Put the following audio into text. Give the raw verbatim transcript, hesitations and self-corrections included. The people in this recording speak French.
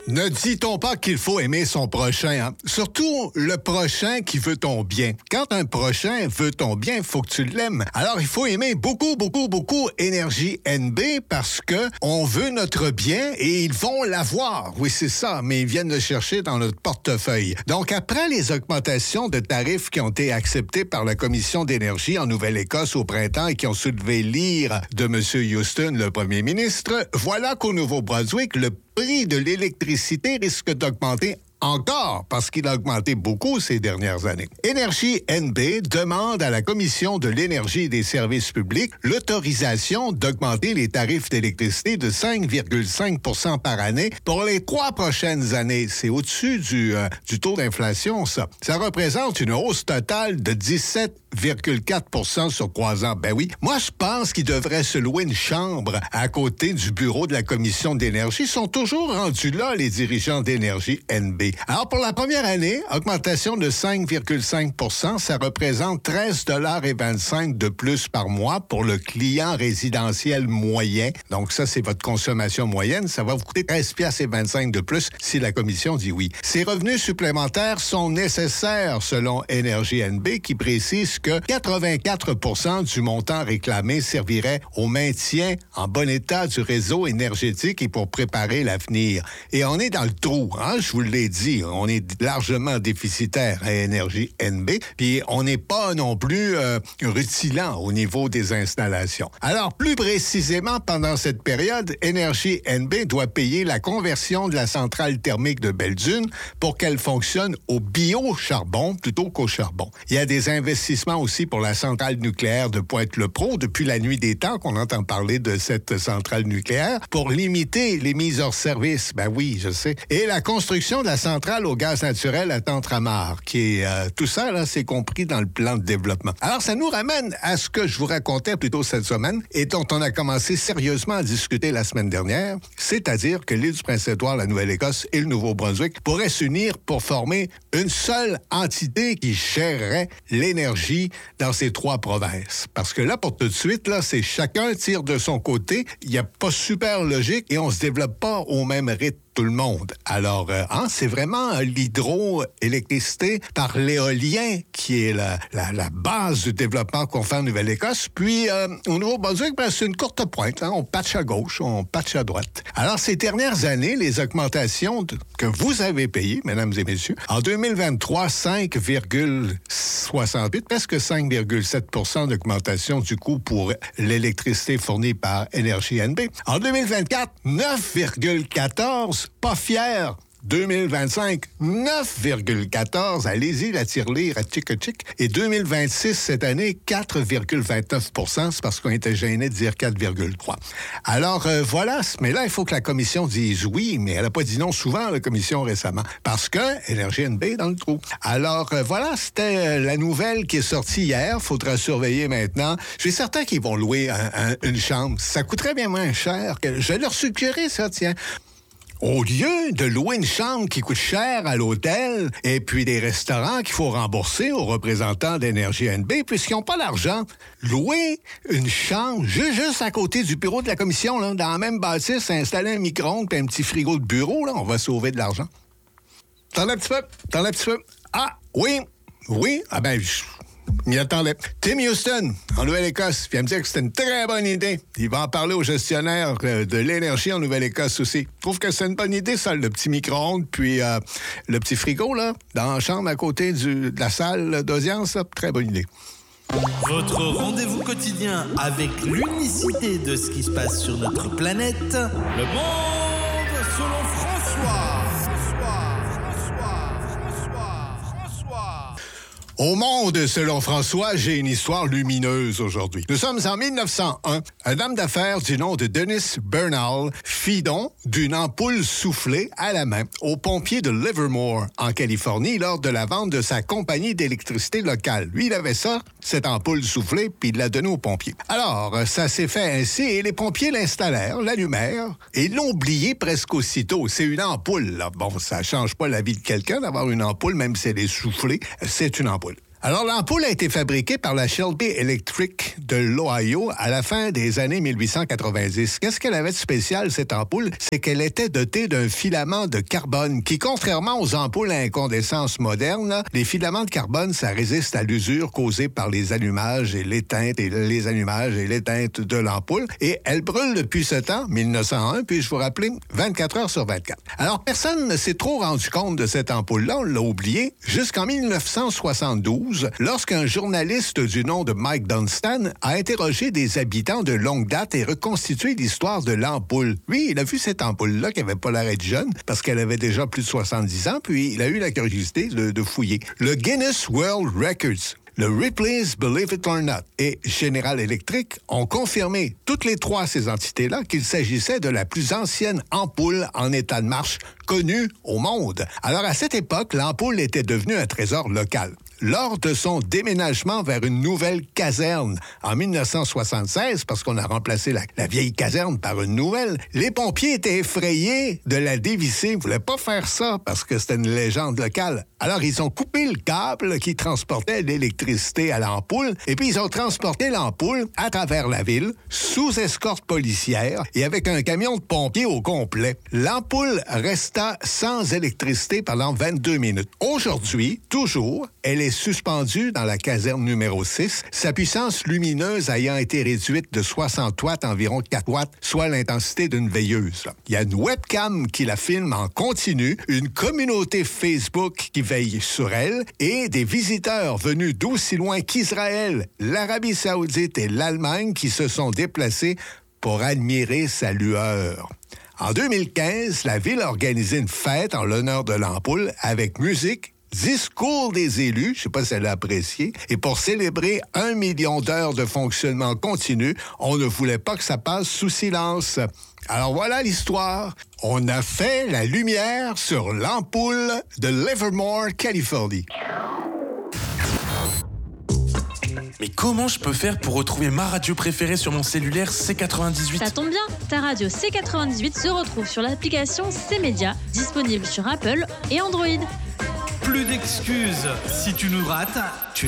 Ne dit-on pas qu'il faut aimer son prochain, hein? Surtout le prochain qui veut ton bien. Quand un prochain veut ton bien, il faut que tu l'aimes. Alors, il faut aimer beaucoup, beaucoup, beaucoup Énergie N B parce que on veut notre bien et ils vont l'avoir. Oui, c'est ça, mais ils viennent le chercher dans notre portefeuille. Donc, après les augmentations de tarifs qui ont été acceptées par la Commission d'énergie en Nouvelle-Écosse au printemps et qui ont soulevé l'ire de M. Houston, le premier ministre, voilà qu'au Nouveau-Brunswick, le prix de l'électricité risque d'augmenter encore, parce qu'il a augmenté beaucoup ces dernières années. Énergie N B demande à la Commission de l'énergie et des services publics l'autorisation d'augmenter les tarifs d'électricité de cinq virgule cinq pour cent par année pour les trois prochaines années. C'est au-dessus du, euh, du taux d'inflation, ça. Ça représente une hausse totale de dix-sept virgule quatre pour cent sur trois ans. Ben oui. Moi, je pense qu'ils devraient se louer une chambre à côté du bureau de la Commission d'énergie. Ils sont toujours rendus là, les dirigeants d'Énergie N B. Alors, pour la première année, augmentation de cinq virgule cinq pour cent, ça représente treize dollars et vingt-cinq de plus par mois pour le client résidentiel moyen. Donc, ça, c'est votre consommation moyenne. Ça va vous coûter treize piastres et vingt-cinq de plus si la Commission dit oui. Ces revenus supplémentaires sont nécessaires, selon Énergie N B, qui précise que quatre-vingt-quatre pour cent du montant réclamé servirait au maintien en bon état du réseau énergétique et pour préparer l'avenir. Et on est dans le trou, hein, je vous l'ai dit. On est largement déficitaire à Énergie N B, puis on n'est pas non plus euh, rutilant au niveau des installations. Alors, plus précisément, pendant cette période, Énergie N B doit payer la conversion de la centrale thermique de Belledune pour qu'elle fonctionne au biocharbon plutôt qu'au charbon. Il y a des investissements aussi pour la centrale nucléaire de Pointe-le-Pro depuis la nuit des temps qu'on entend parler de cette centrale nucléaire pour limiter les mises hors service. Ben oui, je sais. Et la construction de la centrale au gaz naturel à Tentramar, qui est euh, tout ça, là, c'est compris dans le plan de développement. Alors, ça nous ramène à ce que je vous racontais plus tôt cette semaine et dont on a commencé sérieusement à discuter la semaine dernière, c'est-à-dire que l'île du Prince-Édouard, la Nouvelle-Écosse et le Nouveau-Brunswick pourraient s'unir pour former une seule entité qui gérerait l'énergie dans ces trois provinces. Parce que là, pour tout de suite, là, c'est chacun tire de son côté. Il n'y a pas super logique et on se développe pas au même rythme tout le monde. Alors, euh, hein, c'est vraiment euh, l'hydroélectricité par l'éolien qui est la, la, la base du développement qu'on fait en Nouvelle-Écosse. Puis, euh, au Nouveau-Brunswick, ben, c'est une courte pointe. Hein? On patche à gauche, on patche à droite. Alors, ces dernières années, les augmentations de, que vous avez payées, mesdames et messieurs, en deux mille vingt-trois, cinq virgule soixante-huit, presque cinq virgule sept pour cent d'augmentation du coût pour l'électricité fournie par Énergie N B. En deux mille vingt-quatre, neuf virgule quatorze, pas fier. deux mille vingt-cinq, neuf virgule quatorze. Allez-y, la tirelire à tchic-tchic. Et deux mille vingt-six, cette année, quatre virgule vingt-neuf pour cent. C'est parce qu'on était gêné de dire quatre virgule trois. Alors, euh, voilà. Mais là, il faut que la Commission dise oui, mais elle n'a pas dit non souvent, la Commission, récemment. Parce que Énergie N B est dans le trou. Alors, euh, voilà, c'était euh, la nouvelle qui est sortie hier. Faudra surveiller maintenant. Je suis certain qu'ils vont louer un, un, une chambre. Ça coûterait bien moins cher que... Je vais leur suggérer ça, tiens. Au lieu de louer une chambre qui coûte cher à l'hôtel et puis des restaurants qu'il faut rembourser aux représentants d'Énergie N B, puisqu'ils n'ont pas l'argent, louer une chambre juste, juste à côté du bureau de la Commission, là, dans la même bâtisse, installer un micro-ondes et un petit frigo de bureau, là, on va sauver de l'argent. T'en as un petit peu? T'en as un petit peu? Ah, oui, oui, ah ben... Je... Il attendait. Tim Houston, en Nouvelle-Écosse, vient me dire que c'était une très bonne idée. Il va en parler aux gestionnaires de l'énergie en Nouvelle-Écosse aussi. Je trouve que c'est une bonne idée, ça, le petit micro-ondes, puis euh, le petit frigo, là, dans la chambre à côté du, de la salle d'audience, là, très bonne idée. Votre rendez-vous quotidien avec l'unicité de ce qui se passe sur notre planète, le monde selon François. Au monde, selon François, j'ai une histoire lumineuse aujourd'hui. Nous sommes en mille neuf cent un. Un homme d'affaires du nom de Dennis Bernal fit don d'une ampoule soufflée à la main aux pompiers de Livermore, en Californie, lors de la vente de sa compagnie d'électricité locale. Lui, il avait ça, cette ampoule soufflée, puis il l'a donnée aux pompiers. Alors, ça s'est fait ainsi, et les pompiers l'installèrent, l'allumèrent, et l'ont oublié presque aussitôt. C'est une ampoule, là. Bon, ça change pas la vie de quelqu'un d'avoir une ampoule, même si elle est soufflée. C'est une ampoule. Alors, l'ampoule a été fabriquée par la Shelby Electric de l'Ohio à la fin des années mille huit cent quatre-vingt-dix. Qu'est-ce qu'elle avait de spécial, cette ampoule? C'est qu'elle était dotée d'un filament de carbone qui, contrairement aux ampoules à incandescence modernes, les filaments de carbone, ça résiste à l'usure causée par les allumages et l'éteinte et les allumages et l'éteinte de l'ampoule. Et elle brûle depuis ce temps, mille neuf cent un, puis je vous rappelle, vingt-quatre heures sur vingt-quatre. Alors, personne ne s'est trop rendu compte de cette ampoule-là, on l'a oublié, jusqu'en mille neuf cent soixante-douze, lorsqu'un journaliste du nom de Mike Dunstan a interrogé des habitants de longue date et reconstitué l'histoire de l'ampoule. Lui, il a vu cette ampoule-là qui avait pas l'arrêt de jeune parce qu'elle avait déjà plus de soixante-dix ans, puis il a eu la curiosité de, de fouiller. Le Guinness World Records, le Ripley's Believe It or Not et General Electric ont confirmé, toutes les trois ces entités-là, qu'il s'agissait de la plus ancienne ampoule en état de marche connue au monde. Alors, à cette époque, l'ampoule était devenue un trésor local. Lors de son déménagement vers une nouvelle caserne en mille neuf cent soixante-seize, parce qu'on a remplacé la, la vieille caserne par une nouvelle, les pompiers étaient effrayés de la dévisser. Ils ne voulaient pas faire ça parce que c'était une légende locale. Alors, ils ont coupé le câble qui transportait l'électricité à l'ampoule et puis ils ont transporté l'ampoule à travers la ville sous escorte policière et avec un camion de pompiers au complet. L'ampoule resta sans électricité pendant vingt-deux minutes. Aujourd'hui, toujours, elle est suspendue dans la caserne numéro six, sa puissance lumineuse ayant été réduite de soixante watts à environ quatre watts, soit l'intensité d'une veilleuse. Il y a une webcam qui la filme en continu, une communauté Facebook qui veille sur elle et des visiteurs venus d'aussi loin qu'Israël, l'Arabie saoudite et l'Allemagne qui se sont déplacés pour admirer sa lueur. En deux mille quinze, la ville a organisé une fête en l'honneur de l'ampoule avec musique, discours des élus, je ne sais pas si elle a apprécié, et pour célébrer un million d'heures de fonctionnement continu, on ne voulait pas que ça passe sous silence. Alors voilà l'histoire. On a fait la lumière sur l'ampoule de Livermore, Californie. Mais comment je peux faire pour retrouver ma radio préférée sur mon cellulaire C quatre-vingt-dix-huit? Ça tombe bien, ta radio C quatre-vingt-dix-huit se retrouve sur l'application C-Média, disponible sur Apple et Android. Plus d'excuses. Si tu nous rates, tu